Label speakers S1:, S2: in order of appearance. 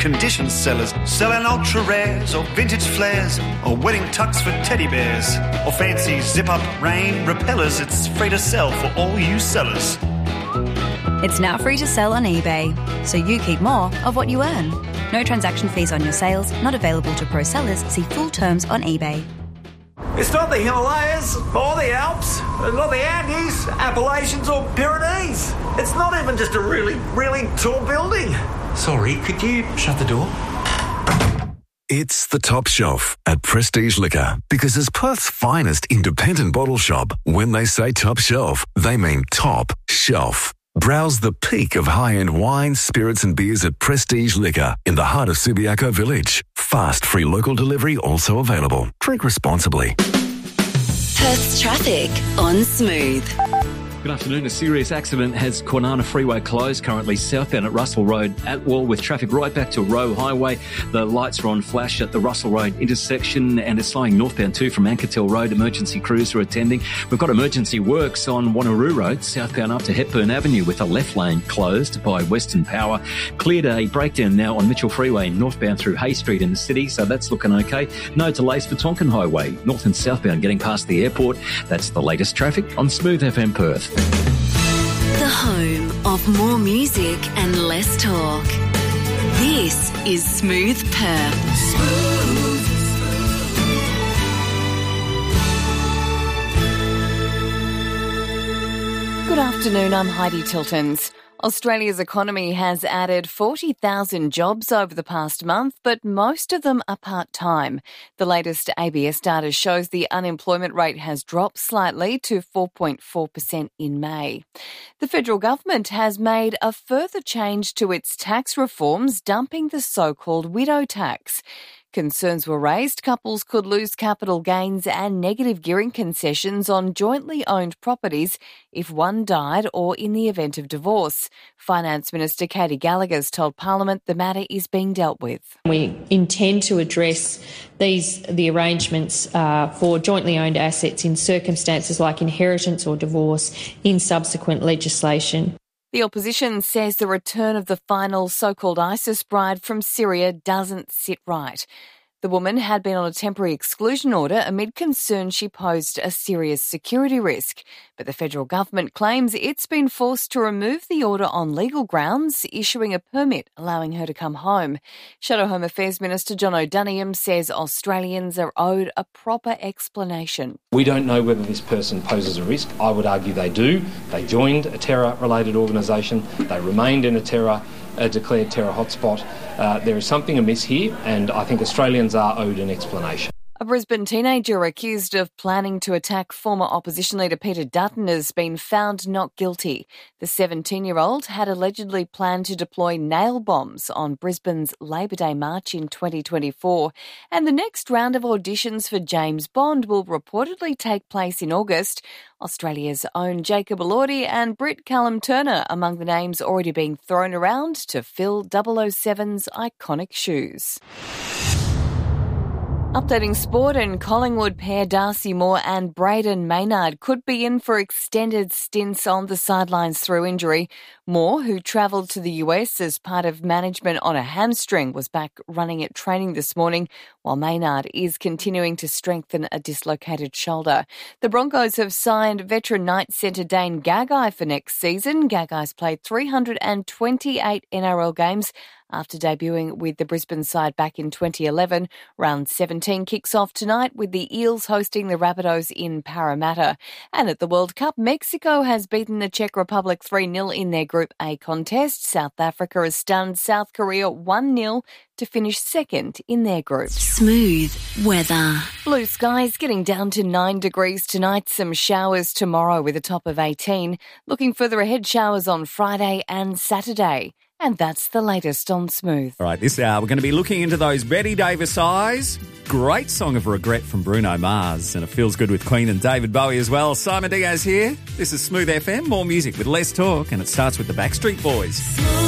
S1: condition sellers, selling ultra rares or vintage flares, or wedding tucks for teddy bears, or fancy zip-up rain repellers. It's free to sell for all you sellers.
S2: It's now free to sell on eBay, so you keep more of what you earn. No transaction fees on your sales, not available to pro sellers. See full terms on eBay.
S3: It's not the Himalayas or the Alps, not the Andes, Appalachians or Pyrenees. It's not even just a really, really tall building.
S4: Sorry, could you shut the door?
S5: It's the Top Shelf at Prestige Liquor, because as Perth's finest independent bottle shop, when they say top shelf, they mean top shelf. Browse the peak of high-end wines, spirits and beers at Prestige Liquor in the heart of Subiaco Village. Fast, free local delivery also available. Drink responsibly.
S6: Perth's traffic on Smooth.
S7: Good afternoon. A serious accident has Kwinana Freeway closed, currently southbound at Russell Road at Wall, with traffic right back to Roe Highway. The lights are on flash at the Russell Road intersection, and it's slowing northbound too from Ankertel Road. Emergency crews are attending. We've got emergency works on Wanneroo Road, southbound up to Hepburn Avenue, with a left lane closed by Western Power. Cleared a breakdown now on Mitchell Freeway, northbound through Hay Street in the city, so that's looking okay. No delays for Tonkin Highway, north and southbound getting past the airport. That's the latest traffic on Smooth FM Perth.
S6: The home of more music and less talk. This is Smooth Perth. Smooth.
S8: Good afternoon, I'm Heidi Tiltons. Australia's economy has added 40,000 jobs over the past month, but most of them are part-time. The latest ABS data shows the unemployment rate has dropped slightly to 4.4% in May. The federal government has made a further change to its tax reforms, dumping the so-called widow tax. Concerns were raised couples could lose capital gains and negative gearing concessions on jointly owned properties if one died or in the event of divorce. Finance Minister Katie Gallagher's told Parliament the matter is being dealt with.
S9: We intend to address the arrangements for jointly owned assets in circumstances like inheritance or divorce in subsequent legislation.
S8: The opposition says the return of the final so-called ISIS bride from Syria doesn't sit right. The woman had been on a temporary exclusion order amid concerns she posed a serious security risk. But the federal government claims it's been forced to remove the order on legal grounds, issuing a permit allowing her to come home. Shadow Home Affairs Minister John O'Donoghue says Australians are owed a proper explanation.
S10: We don't know whether this person poses a risk. I would argue they do. They joined a terror-related organisation. They remained in a declared terror hotspot. There is something amiss here, and I think Australians are owed an explanation.
S8: A Brisbane teenager accused of planning to attack former opposition leader Peter Dutton has been found not guilty. The 17-year-old had allegedly planned to deploy nail bombs on Brisbane's Labor Day March in 2024. And the next round of auditions for James Bond will reportedly take place in August. Australia's own Jacob Elordi and Brit Callum Turner among the names already being thrown around to fill 007's iconic shoes. Updating sport, and Collingwood pair Darcy Moore and Brayden Maynard could be in for extended stints on the sidelines through injury. Moore, who travelled to the US as part of management on a hamstring, was back running at training this morning, while Maynard is continuing to strengthen a dislocated shoulder. The Broncos have signed veteran Knights centre Dane Gagai for next season. Gagai's played 328 NRL games after debuting with the Brisbane side back in 2011. Round 17 kicks off tonight with the Eels hosting the Rabbitohs in Parramatta. And at the World Cup, Mexico has beaten the Czech Republic 3-0 in their Group A contest. South Africa has stunned South Korea 1-0 to finish second in their group.
S6: Smooth weather.
S8: Blue skies getting down to 9 degrees tonight. Some showers tomorrow with a top of 18. Looking further ahead, showers on Friday and Saturday. And that's the latest on Smooth.
S11: All right, this hour we're going to be looking into those Betty Davis eyes. Great song of regret from Bruno Mars, and it feels good with Queen and David Bowie as well. Simon Diaz here. This is Smooth FM, more music with less talk, and it starts with the Backstreet Boys.